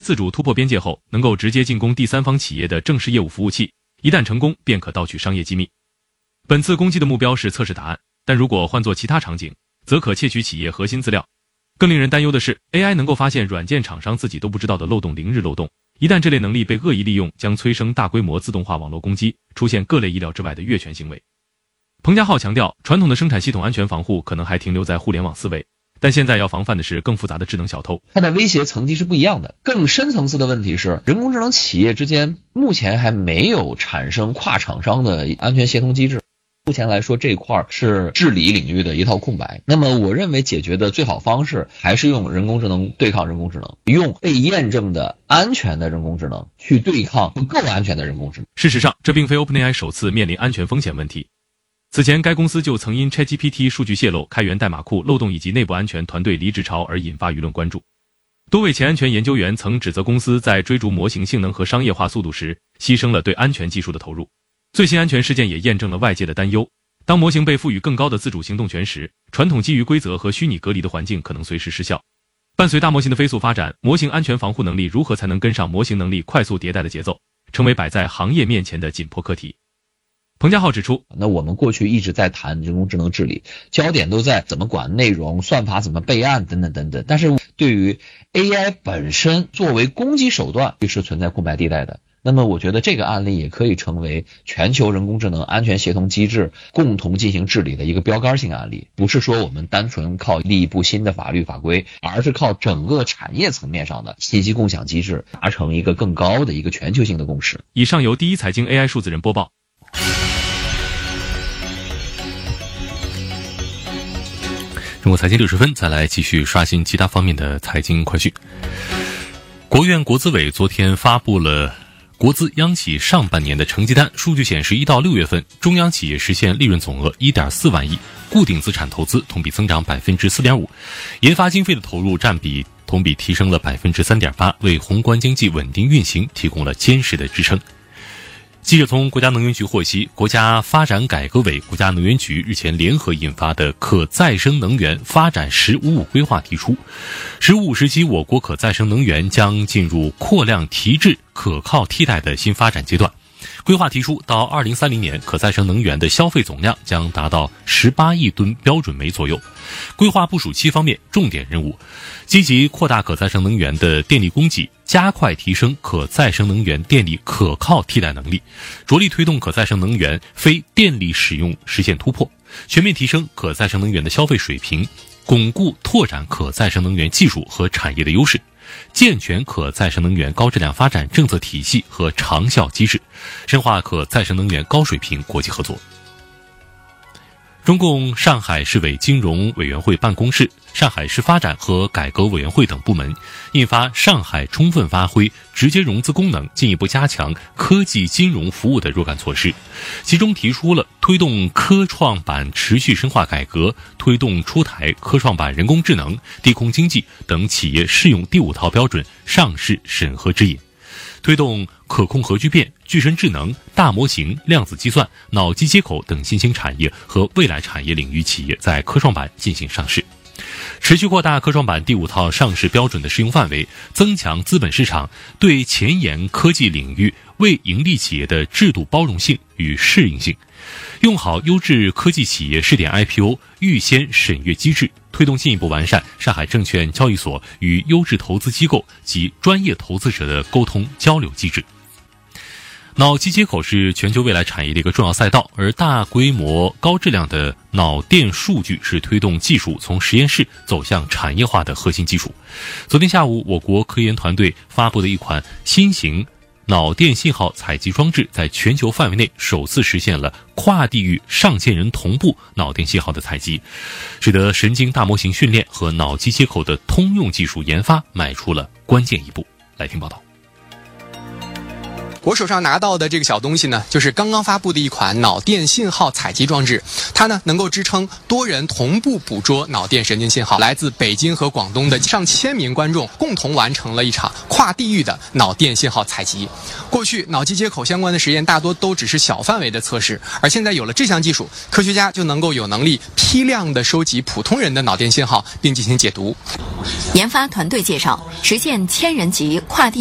自主突破边界后，能够直接进攻第三方企业的正式业务服务器，一旦成功便可盗取商业机密。本次攻击的目标是测试答案，但如果换作其他场景，则可窃取企业核心资料。更令人担忧的是 ，AI 能够发现软件厂商自己都不知道的漏洞零日漏洞，一旦这类能力被恶意利用，将催生大规模自动化网络攻击，出现各类意料之外的越权行为。彭家浩强调，传统的生产系统安全防护可能还停留在互联网思维，但现在要防范的是更复杂的智能小偷。 它的威胁层级是不一样的。更深层次的问题是，人工智能企业之间目前还没有产生跨厂商的安全协同机制。目前来说，这块是治理领域的一套空白。那么我认为解决的最好方式还是用人工智能对抗人工智能，用被验证的安全的人工智能去对抗不够安全的人工智能。 事实上，这并非 OpenAI 首次面临安全风险问题。此前该公司就曾因 ChatGPT 数据泄露、开源代码库漏洞以及内部安全团队离职潮而引发舆论关注。多位前安全研究员曾指责公司在追逐模型性能和商业化速度时，牺牲了对安全技术的投入。最新安全事件也验证了外界的担忧，当模型被赋予更高的自主行动权时，传统基于规则和虚拟隔离的环境可能随时失效。伴随大模型的飞速发展，模型安全防护能力如何才能跟上模型能力快速迭代的节奏，成为摆在行业面前的紧迫课题。彭家浩指出， 那我们过去一直在谈人工智能治理，焦点都在怎么管内容、算法怎么备案等等等等，但是对于 AI 本身作为攻击手段是存在空白地带的。那么我觉得这个案例也可以成为全球人工智能安全协同机制共同进行治理的一个标杆性案例，不是说我们单纯靠立一部新的法律法规，而是靠整个产业层面上的信息共享机制达成一个更高的一个全球性的共识。 以上由第一财经 AI 数字人播报。 中国财经60分，再来继续刷新其他方面的财经快讯。国务院国资委昨天发布了国资央企上半年的成绩单，数据显示，1到6月份，中央企业实现利润总额 1.4 万亿，固定资产投资同比增长 4.5%， 研发经费的投入占比同比提升了 3.8%， 为宏观经济稳定运行提供了坚实的支撑。记者从国家能源局获悉，国家发展改革委、国家能源局日前联合印发的可再生能源发展“15+5”规划提出，“15+5”时期我国可再生能源将进入扩量提质、可靠替代的新发展阶段。规划提出，到2030年，可再生能源的消费总量将达到18亿吨标准煤左右。规划部署期方面，重点任务：积极扩大可再生能源的电力供给，加快提升可再生能源电力可靠替代能力，着力推动可再生能源非电力使用实现突破，全面提升可再生能源的消费水平，巩固拓展可再生能源技术和产业的优势，健全可再生能源高质量发展政策体系和长效机制，深化可再生能源高水平国际合作。中共上海市委金融委员会办公室、上海市发展和改革委员会等部门印发《上海充分发挥直接融资功能，进一步加强科技金融服务的若干措施》，其中提出了推动科创板持续深化改革，推动出台科创板人工智能、低空经济等企业适用第5套标准上市审核指引，推动可控核聚变、具身智能、大模型、量子计算、脑机接口等新兴产业和未来产业领域企业在科创板进行上市，持续扩大科创板第5套上市标准的适用范围，增强资本市场对前沿科技领域未盈利企业的制度包容性与适应性，用好优质科技企业试点 IPO 预先审阅机制，推动进一步完善上海证券交易所与优质投资机构及专业投资者的沟通交流机制。脑机接口是全球未来产业的一个重要赛道，而大规模高质量的脑电数据是推动技术从实验室走向产业化的核心基础。昨天下午，我国科研团队发布的一款新型脑电信号采集装置在全球范围内首次实现了跨地域上千人同步脑电信号的采集，使得神经大模型训练和脑机接口的通用技术研发迈出了关键一步。来听报道。 我手上拿到的这个小东西呢，就是刚刚发布的一款脑电信号采集装置，它呢能够支撑多人同步捕捉脑电神经信号。来自北京和广东的上千名观众共同完成了一场跨地域的脑电信号采集。过去脑机接口相关的实验大多都只是小范围的测试，而现在有了这项技术，科学家就能够有能力批量的收集普通人的脑电信号并进行解读。 研发团队介绍，实现1000人级跨地